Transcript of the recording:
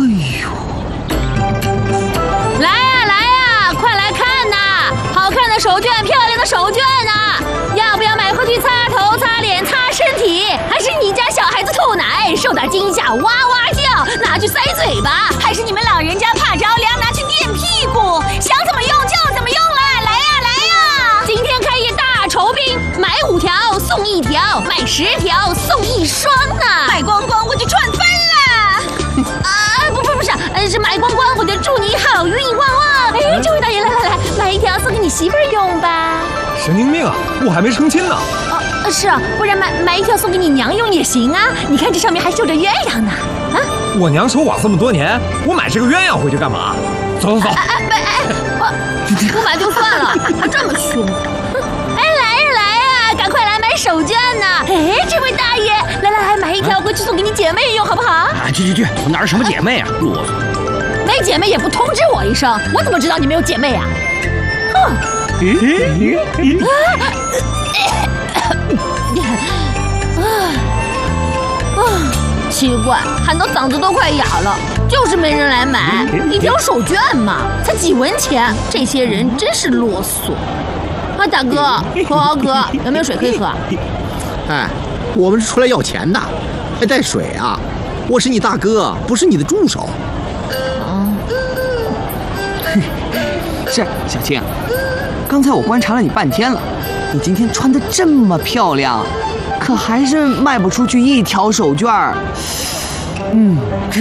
呦！ 来呀来呀，快来看呐！好看的手绢，漂亮的手绢呐！要不要买回去擦头、擦脸、擦身体？还是你家小孩子吐奶受到惊吓哇哇叫，拿去塞嘴巴？还是你们老人家怕着凉，拿去垫屁股？想怎么用就怎么用了！来呀来呀！今天开业大酬宾，买5条送1条，买10条送1双呢！买光光我就赚翻了！不是，是买光光我就祝你好运旺旺！哎，这位大爷，来，买1条送给你媳妇儿用吧。 神经病啊！我还没成亲呢。 是啊，不然买1条送给你娘用也行啊。你看这上面还绣着鸳鸯呢。啊， 我娘守寡这么多年，我买这个鸳鸯回去干嘛？走。 不买就算了，还这么凶。哎，来呀，赶快来买手绢呢！哎，这位大爷，来，买1条回去送给你姐妹用，好不好？ 啊，去，我哪有什么姐妹啊，啰嗦！ 没姐妹也不通知我一声，我怎么知道你没有姐妹啊？奇怪，喊到嗓子都快哑了，就是没人来买1条手绢嘛，才几文钱，这些人真是啰嗦。啊，大哥，哥，有没有水可以喝？ 哎，我们是出来要钱的，还带水啊？我是你大哥，不是你的助手。 是小青，刚才我观察了你半天了，你今天穿得这么漂亮，可还是卖不出去1条手绢儿。